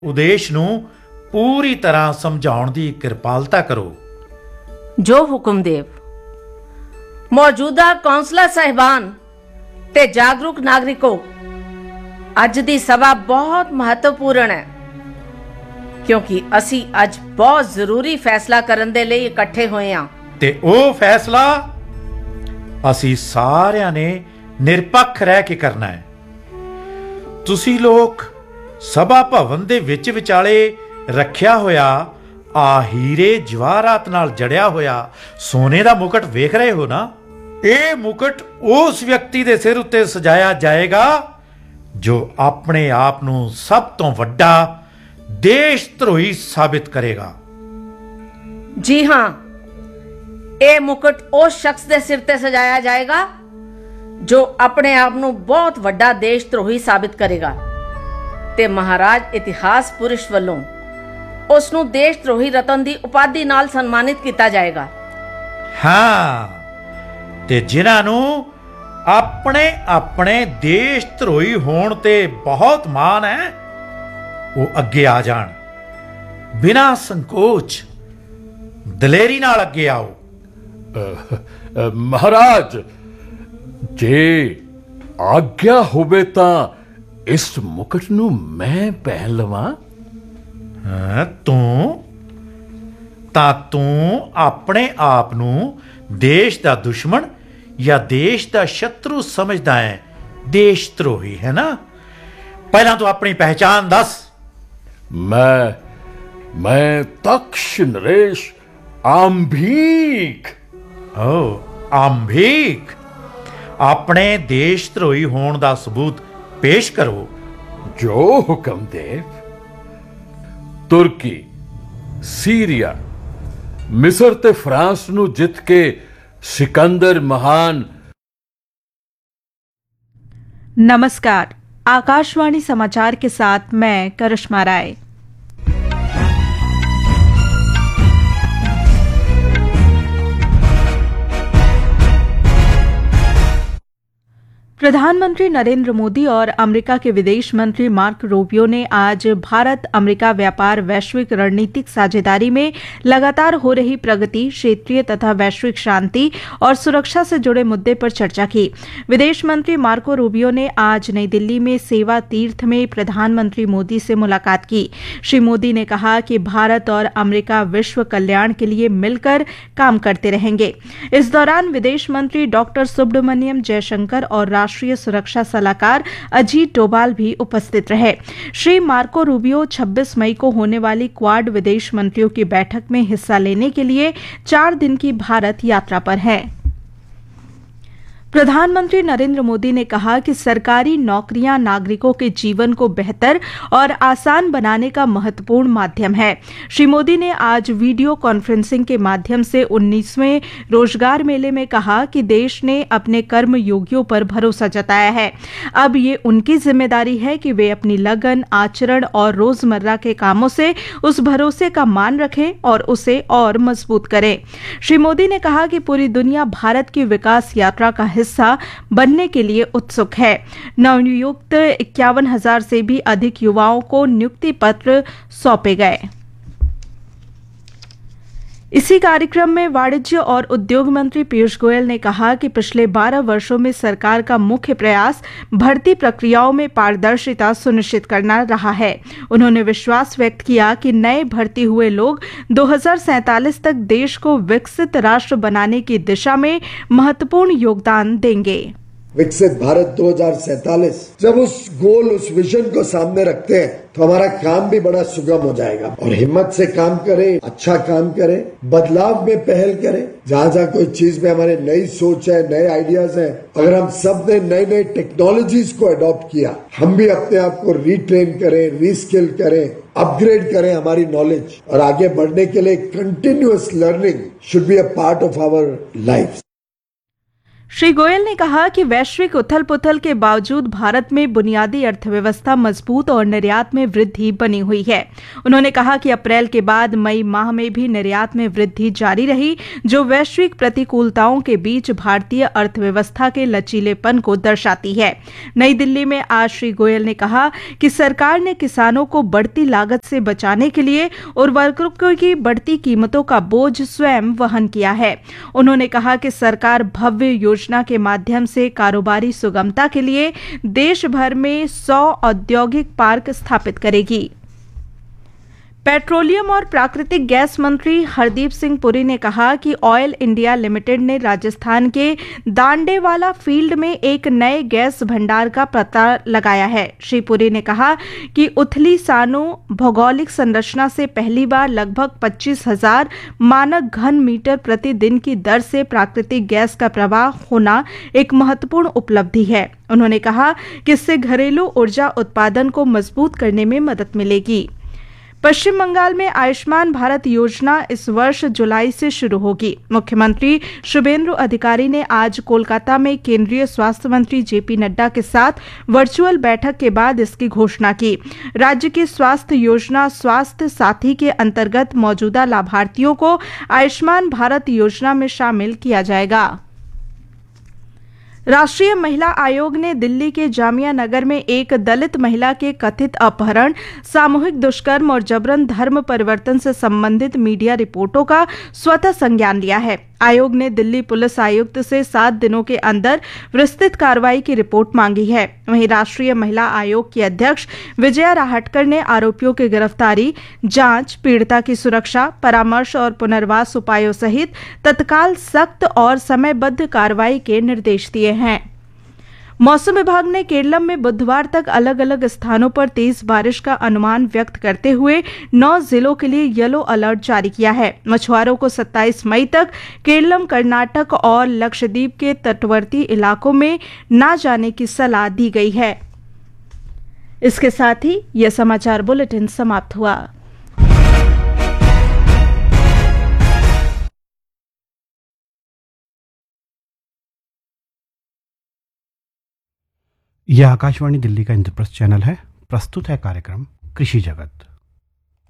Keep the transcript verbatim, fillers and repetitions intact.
ਉਦੇਸ਼ ਨੂੰ ਪੂਰੀ ਤਰ੍ਹਾਂ ਸਮਝਾਉਣ ਦੀ ਕਿਰਪਾਲਤਾ ਕਰੋ। जो हुक्म देव। मौजूदा कौंसलर साहिबान ते जागरूक नागरिकों, अज दी सभा बहुत महत्वपूर्ण है क्योंकि असी अज बहुत जरूरी फैसला करन दे लई इकट्ठे होए हां ते ਉਹ फैसला ਅਸੀਂ ਸਾਰਿਆਂ ਨੇ ਨਿਰਪੱਖ ਰਹਿ ਕੇ ਕਰਨਾ ਹੈ। ਤੁਸੀਂ ਲੋਕ ਸਭਾ ਭਵਨ ਦੇ ਵਿੱਚ ਵਿਚਾਲੇ ਰੱਖਿਆ ਹੋਇਆ ਆ ਹੀਰੇ ਜਵਾਹਰਾਤ ਨਾਲ ਜੜਿਆ ਹੋਇਆ ਸੋਨੇ ਦਾ ਮੁਕਟ ਵੇਖ ਰਹੇ ਹੋ ਨਾ। ਇਹ ਮੁਕਟ ਉਸ ਵਿਅਕਤੀ ਦੇ ਸਿਰ ਉੱਤੇ ਸਜਾਇਆ ਜਾਏਗਾ ਜੋ ਆਪਣੇ ਆਪ ਨੂੰ ਸਭ ਤੋਂ ਵੱਡਾ ਦੇਸ਼ ਧਰੋਹੀ ਸਾਬਿਤ ਕਰੇਗਾ। जी हां, ਇਹ ਮੁਕਟ ਉਸ ਸ਼ਖਸ ਦੇ ਸਿਰ ਤੇ ਸਜਾਇਆ ਜਾਏਗਾ ਜੋ ਆਪਣੇ ਆਪ ਨੂੰ ਬਹੁਤ ਵੱਡਾ ਦੇਸ਼ ਧਰੋਹੀ ਸਾਬਿਤ ਕਰੇਗਾ ਤੇ ਮਹਾਰਾਜ ਇਤਿਹਾਸ ਪੁਰਸ਼ ਵੱਲੋਂ ਉਸ ਨੂੰ ਦੇਸ਼ ਧਰੋਹੀ ਰਤਨ ਦੀ ਉਪਾਧੀ ਨਾਲ ਸਨਮਾਨਿਤ ਕੀਤਾ ਜਾਏਗਾ। ਹਾਂ, ਤੇ ਜਿਨ੍ਹਾਂ ਨੂੰ ਆਪਣੇ ਆਪਣੇ ਦੇਸ਼ ਧਰੋਹੀ ਹੋਣ ਤੇ ਬਹੁਤ ਮਾਣ ਹੈ ਉਹ ਅੱਗੇ ਆ ਜਾਣ, ਬਿਨਾਂ ਸੰਕੋਚ ਦਲੇਰੀ ਨਾਲ ਅੱਗੇ ਆਓ। महाराज, जे आज्ञा होवे तां इस मुकट नूं मैं पहन लवां। ਹਾਂ, ਤੂੰ ਤਾਂ ਤੂੰ ਆਪਣੇ ਆਪ ਨੂੰ ਦੇਸ਼ ਦਾ ਦੁਸ਼ਮਣ ਜਾਂ ਦੇਸ਼ ਦਾ ਸ਼ਤਰੂ ਸਮਝਦਾ ਹੈ, ਦੇਸ਼ ਧਰੋਹੀ ਹੈ ਨਾ। ਪਹਿਲਾਂ ਤੂੰ ਆਪਣੀ ਪਹਿਚਾਨ ਦੱਸ। मैं मैं तक्ष नरेश आंभीक। ਓ ਆਂਭੀਕ, ਆਪਣੇ ਦੇਸ਼ ਧਰੋਹੀ ਹੋਣ ਦਾ ਸਬੂਤ ਪੇਸ਼ ਕਰੋ। जो हुक्म देव। तुर्की, सीरिया, मिस्र ते फ्रांस नू जित के सिकंदर महान। नमस्कार, आकाशवाणी समाचार के साथ मैं करिश्मा राय। प्रधानमंत्री नरेंद्र मोदी और अमेरिका के विदेश मंत्री मार्क रूबियो ने आज भारत अमेरिका व्यापार वैश्विक रणनीतिक साझेदारी में लगातार हो रही प्रगति, क्षेत्रीय तथा वैश्विक शांति और सुरक्षा से जुड़े मुद्दे पर चर्चा की। विदेश मंत्री मार्को रूबियो ने आज नई दिल्ली में सेवा तीर्थ में प्रधानमंत्री मोदी से मुलाकात की। श्री मोदी ने कहा कि भारत और अमेरिका विश्व कल्याण के लिए मिलकर काम करते रहेंगे। इस दौरान विदेश मंत्री डॉक्टर सुब्रमण्यम जयशंकर और राष्ट्रीय सुरक्षा सलाहकार अजीत डोभाल भी उपस्थित रहे। श्री मार्को रूबियो छब्बीस मई को होने वाली क्वाड विदेश मंत्रियों की बैठक में हिस्सा लेने के लिए चार दिन की भारत यात्रा पर हैं। प्रधानमंत्री नरेंद्र मोदी ने कहा कि सरकारी नौकरियां नागरिकों के जीवन को बेहतर और आसान बनाने का महत्वपूर्ण माध्यम है। श्री मोदी ने आज वीडियो कॉन्फ्रेंसिंग के माध्यम से उन्नीसवें रोजगार मेले में कहा कि देश ने अपने कर्मयोगियों पर भरोसा जताया है। अब ये उनकी जिम्मेदारी है कि वे अपनी लगन, आचरण और रोजमर्रा के कामों से उस भरोसे का मान रखें और उसे और मजबूत करें। श्री मोदी ने कहा कि पूरी दुनिया भारत की विकास यात्रा का हिस्सा बनने के लिए उत्सुक है। नवनियुक्त इक्यावन हजार से भी अधिक युवाओं को नियुक्ति पत्र सौंपे गए। इसी कार्यक्रम में वाणिज्य और उद्योग मंत्री पीयूष गोयल ने कहा कि पिछले बारह वर्षों में सरकार का मुख्य प्रयास भर्ती प्रक्रियाओं में पारदर्शिता सुनिश्चित करना रहा है। उन्होंने विश्वास व्यक्त किया कि नए भर्ती हुए लोग दो हजार सैंतालीस तक देश को विकसित राष्ट्र बनाने की दिशा में महत्वपूर्ण योगदान देंगे। विकसित भारत दो हजार सैंतालीस, जब उस गोल, उस विजन को सामने रखते हैं तो हमारा काम भी बड़ा सुगम हो जाएगा। और हिम्मत से काम करें, अच्छा काम करें, बदलाव में पहल करें। जहाँ जहाँ कोई चीज में हमारे नई सोच है, नए आइडियाज हैं, अगर हम सब ने नई नई टेक्नोलॉजीज को अडॉप्ट किया, हम भी अपने आप को रीट्रेन करें, रीस्किल करें, अपग्रेड करें हमारी नॉलेज, और आगे बढ़ने के लिए continuous learning should be a part of our life. Shri Goyal ने कहा कि वैश्विक उथल पुथल के बावजूद भारत में बुनियादी अर्थव्यवस्था मजबूत और निर्यात में वृद्धि बनी हुई है। उन्होंने कहा कि अप्रैल के बाद मई माह में भी निर्यात में वृद्धि जारी रही, जो वैश्विक प्रतिकूलताओं के बीच भारतीय अर्थव्यवस्था के लचीलेपन को दर्शाती है। नई दिल्ली में आज श्री गोयल ने कहा कि सरकार ने किसानों को बढ़ती लागत से बचाने के लिए उर्वरकों की बढ़ती कीमतों का बोझ स्वयं वहन किया है। उन्होंने कहा कि सरकार भव्य योजना के माध्यम से कारोबारी सुगमता के लिए देश भर में सौ औद्योगिक पार्क स्थापित करेगी। पेट्रोलियम और प्राकृतिक गैस मंत्री हरदीप सिंह पुरी ने कहा कि ऑयल इंडिया लिमिटेड ने राजस्थान के दांडेवाला फील्ड में एक नए गैस भंडार का पता लगाया है। श्री पुरी ने कहा कि उथली सानो भौगोलिक संरचना से पहली बार लगभग पच्चीस हजार मानक घन मीटर प्रतिदिन की दर से प्राकृतिक गैस का प्रवाह होना एक महत्वपूर्ण उपलब्धि है। उन्होंने कहा कि इससे घरेलू ऊर्जा उत्पादन को मजबूत करने में मदद मिलेगी। पश्चिम बंगाल में आयुष्मान भारत योजना इस वर्ष जुलाई से शुरू होगी। मुख्यमंत्री शुभेंदु अधिकारी ने आज कोलकाता में केंद्रीय स्वास्थ्य मंत्री जेपी नड्डा के साथ वर्चुअल बैठक के बाद इसकी घोषणा की। राज्य की स्वास्थ्य योजना स्वास्थ्य साथी के अंतर्गत मौजूदा लाभार्थियों को आयुष्मान भारत योजना में शामिल किया जाएगा। राष्ट्रीय महिला आयोग ने दिल्ली के जामिया नगर में एक दलित महिला के कथित अपहरण, सामूहिक दुष्कर्म और जबरन धर्म परिवर्तन से संबंधित मीडिया रिपोर्टों का स्वतः संज्ञान लिया है। आयोग ने दिल्ली पुलिस आयुक्त से सात दिनों के अंदर विस्तृत कार्रवाई की रिपोर्ट मांगी है। वहीं राष्ट्रीय महिला आयोग की अध्यक्ष विजया राहटकर ने आरोपियों की गिरफ्तारी, जांच, पीड़िता की सुरक्षा, परामर्श और पुनर्वास उपायों सहित तत्काल सख्त और समयबद्ध कार्रवाई के निर्देश दिए हैं। मौसम विभाग ने केरलम में बुधवार तक अलग अलग स्थानों पर तेज बारिश का अनुमान व्यक्त करते हुए नौ जिलों के लिए येलो अलर्ट जारी किया है। मछुआरों को सत्ताईस मई तक केरलम, कर्नाटक और लक्षद्वीप के तटवर्ती इलाकों में न जाने की सलाह दी गई है। इसके साथ ही यह समाचार बुलेटिन समाप्त हुआ। यह आकाशवाणी दिल्ली का इंद्रप्रस्थ चैनल है। प्रस्तुत है कार्यक्रम कृषि जगत।